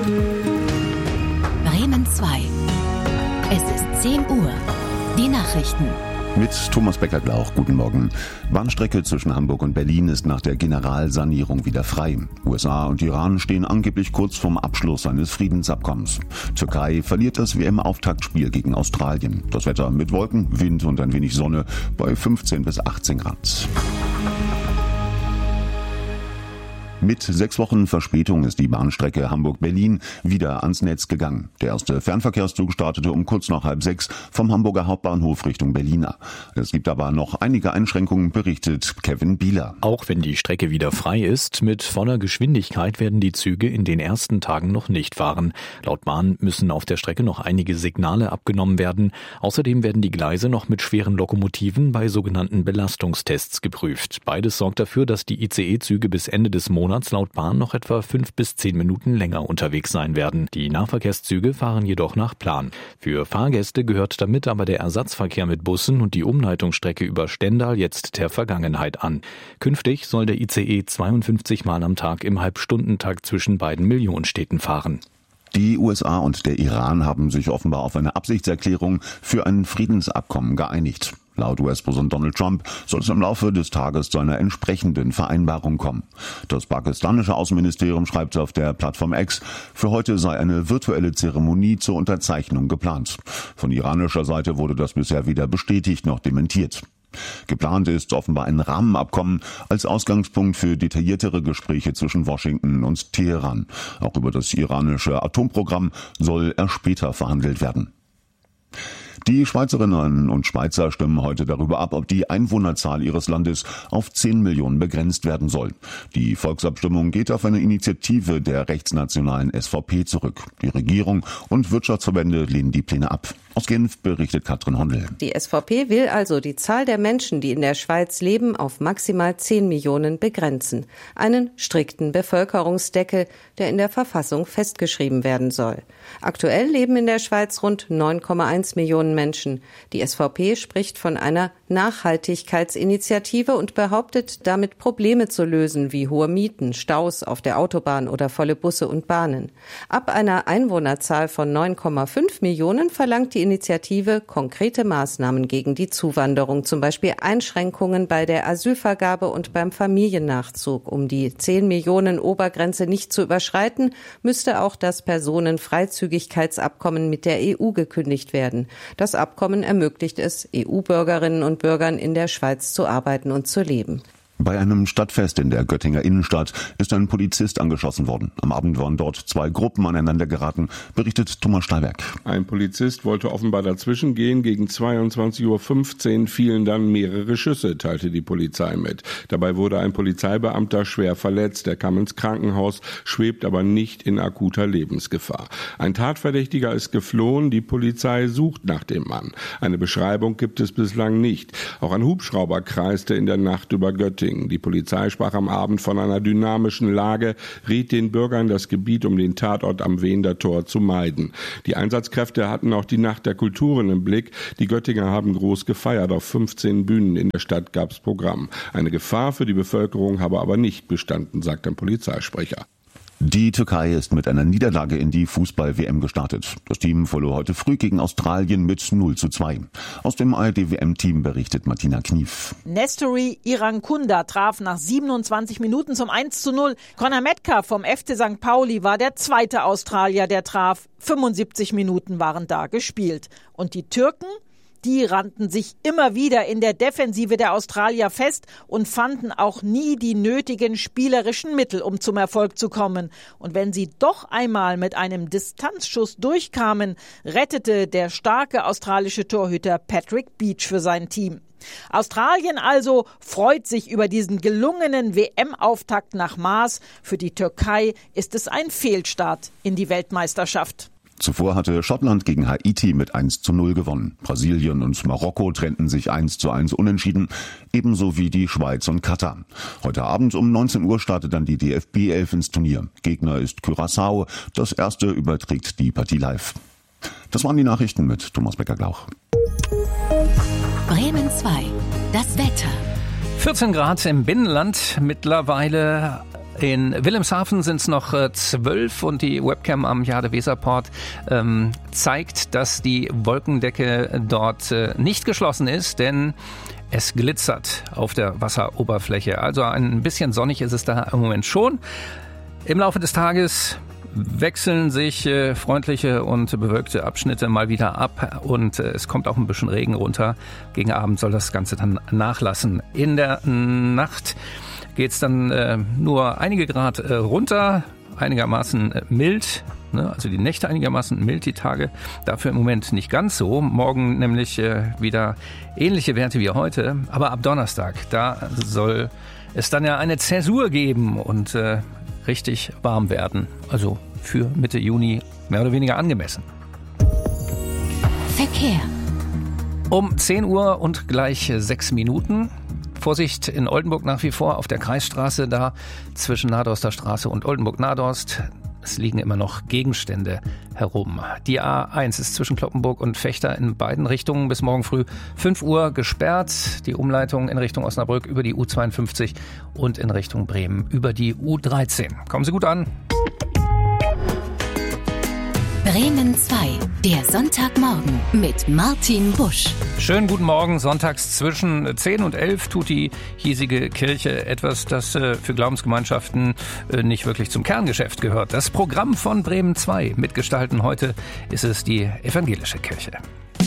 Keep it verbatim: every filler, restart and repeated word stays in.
Bremen zwei. Es ist zehn Uhr. Die Nachrichten. Mit Thomas Becker-Glauch, guten Morgen. Bahnstrecke zwischen Hamburg und Berlin ist nach der Generalsanierung wieder frei. U S A und Iran stehen angeblich kurz vorm Abschluss eines Friedensabkommens. Türkei verliert das W M-Auftaktspiel gegen Australien. Das Wetter mit Wolken, Wind und ein wenig Sonne bei fünfzehn bis achtzehn Grad. Mit sechs Wochen Verspätung ist die Bahnstrecke Hamburg-Berlin wieder ans Netz gegangen. Der erste Fernverkehrszug startete um kurz nach halb sechs vom Hamburger Hauptbahnhof Richtung Berliner. Es gibt aber noch einige Einschränkungen, berichtet Kevin Bieler. Auch wenn die Strecke wieder frei ist, mit voller Geschwindigkeit werden die Züge in den ersten Tagen noch nicht fahren. Laut Bahn müssen auf der Strecke noch einige Signale abgenommen werden. Außerdem werden die Gleise noch mit schweren Lokomotiven bei sogenannten Belastungstests geprüft. Beides sorgt dafür, dass die I C E-Züge bis Ende des Monats laut Bahn noch etwa fünf bis zehn Minuten länger unterwegs sein werden. Die Nahverkehrszüge fahren jedoch nach Plan. Für Fahrgäste gehört damit aber der Ersatzverkehr mit Bussen und die Umleitungsstrecke über Stendal jetzt der Vergangenheit an. Künftig soll der I C E zweiundfünfzig Mal am Tag im Halbstundentakt zwischen beiden Millionenstädten fahren. Die U S A und der Iran haben sich offenbar auf eine Absichtserklärung für ein Friedensabkommen geeinigt. Laut U S-Präsident Donald Trump soll es im Laufe des Tages zu einer entsprechenden Vereinbarung kommen. Das pakistanische Außenministerium schreibt auf der Plattform X, für heute sei eine virtuelle Zeremonie zur Unterzeichnung geplant. Von iranischer Seite wurde das bisher weder bestätigt noch dementiert. Geplant ist offenbar ein Rahmenabkommen als Ausgangspunkt für detailliertere Gespräche zwischen Washington und Teheran. Auch über das iranische Atomprogramm soll erst später verhandelt werden. Die Schweizerinnen und Schweizer stimmen heute darüber ab, ob die Einwohnerzahl ihres Landes auf zehn Millionen begrenzt werden soll. Die Volksabstimmung geht auf eine Initiative der rechtsnationalen S V P zurück. Die Regierung und Wirtschaftsverbände lehnen die Pläne ab. Aus Genf berichtet Katrin Hondel. Die S V P will also die Zahl der Menschen, die in der Schweiz leben, auf maximal zehn Millionen begrenzen. Einen strikten Bevölkerungsdeckel, der in der Verfassung festgeschrieben werden soll. Aktuell leben in der Schweiz rund neun Komma eins Millionen Menschen. Die S V P spricht von einer Nachhaltigkeitsinitiative und behauptet, damit Probleme zu lösen, wie hohe Mieten, Staus auf der Autobahn oder volle Busse und Bahnen. Ab einer Einwohnerzahl von neun Komma fünf Millionen verlangt die Initiative konkrete Maßnahmen gegen die Zuwanderung, zum Beispiel Einschränkungen bei der Asylvergabe und beim Familiennachzug. Um die zehn Millionen Obergrenze nicht zu überschreiten, müsste auch das Personenfreizügigkeitsabkommen mit der E U gekündigt werden. Das Abkommen ermöglicht es, E U-Bürgerinnen und Bürgern in der Schweiz zu arbeiten und zu leben. Bei einem Stadtfest in der Göttinger Innenstadt ist ein Polizist angeschossen worden. Am Abend waren dort zwei Gruppen aneinander geraten, berichtet Thomas Stallberg. Ein Polizist wollte offenbar dazwischen gehen. Gegen zweiundzwanzig Uhr fünfzehn fielen dann mehrere Schüsse, teilte die Polizei mit. Dabei wurde ein Polizeibeamter schwer verletzt. Er kam ins Krankenhaus, schwebt aber nicht in akuter Lebensgefahr. Ein Tatverdächtiger ist geflohen. Die Polizei sucht nach dem Mann. Eine Beschreibung gibt es bislang nicht. Auch ein Hubschrauber kreiste in der Nacht über Göttingen. Die Polizei sprach am Abend von einer dynamischen Lage, riet den Bürgern, das Gebiet um den Tatort am Wehender Tor zu meiden. Die Einsatzkräfte hatten auch die Nacht der Kulturen im Blick. Die Göttinger haben groß gefeiert. Auf fünfzehn Bühnen in der Stadt gab es Programm. Eine Gefahr für die Bevölkerung habe aber nicht bestanden, sagt ein Polizeisprecher. Die Türkei ist mit einer Niederlage in die Fußball-W M gestartet. Das Team verlor heute früh gegen Australien mit null zu zwei. Aus dem A R D-W M-Team berichtet Martina Knief. Nestori Irankunda traf nach siebenundzwanzig Minuten zum eins zu null. Conor Metcalf vom F C Sankt Pauli war der zweite Australier, der traf. fünfundsiebzig Minuten waren da gespielt. Und die Türken? Die rannten sich immer wieder in der Defensive der Australier fest und fanden auch nie die nötigen spielerischen Mittel, um zum Erfolg zu kommen. Und wenn sie doch einmal mit einem Distanzschuss durchkamen, rettete der starke australische Torhüter Patrick Beach für sein Team. Australien also freut sich über diesen gelungenen W M-Auftakt nach Maß. Für die Türkei ist es ein Fehlstart in die Weltmeisterschaft. Zuvor hatte Schottland gegen Haiti mit eins zu null gewonnen. Brasilien und Marokko trennten sich eins zu eins unentschieden, ebenso wie die Schweiz und Katar. Heute Abend um neunzehn Uhr startet dann die D F B elf ins Turnier. Gegner ist Curaçao. Das erste überträgt die Partie live. Das waren die Nachrichten mit Thomas Becker-Glauch. Bremen zwei. Das Wetter. vierzehn Grad im Binnenland, mittlerweile In Wilhelmshaven sind es noch äh, zwölf und die Webcam am Jade-Weserport ähm, zeigt, dass die Wolkendecke dort äh, nicht geschlossen ist, denn es glitzert auf der Wasseroberfläche. Also ein bisschen sonnig ist es da im Moment schon. Im Laufe des Tages wechseln sich äh, freundliche und bewölkte Abschnitte mal wieder ab und äh, es kommt auch ein bisschen Regen runter. Gegen Abend soll das Ganze dann nachlassen. In der Nacht geht es dann äh, nur einige Grad äh, runter, einigermaßen äh, mild. Ne? Also die Nächte einigermaßen mild, die Tage dafür im Moment nicht ganz so. Morgen nämlich äh, wieder ähnliche Werte wie heute. Aber ab Donnerstag, da soll es dann ja eine Zäsur geben und äh, richtig warm werden. Also für Mitte Juni mehr oder weniger angemessen. Verkehr. Um zehn Uhr und gleich sechs Minuten. Vorsicht in Oldenburg nach wie vor auf der Kreisstraße da zwischen Nadorster Straße und Oldenburg-Nadorst. Es liegen immer noch Gegenstände herum. Die A eins ist zwischen Cloppenburg und Vechta in beiden Richtungen bis morgen früh fünf Uhr gesperrt. Die Umleitung in Richtung Osnabrück über die U zweiundfünfzig und in Richtung Bremen über die U dreizehn. Kommen Sie gut an. Bremen zwei, der Sonntagmorgen mit Martin Busch. Schönen guten Morgen. Sonntags zwischen zehn und elf tut die hiesige Kirche etwas, das äh, für Glaubensgemeinschaften äh, nicht wirklich zum Kerngeschäft gehört. Das Programm von Bremen zwei. Mitgestalten heute ist es die evangelische Kirche.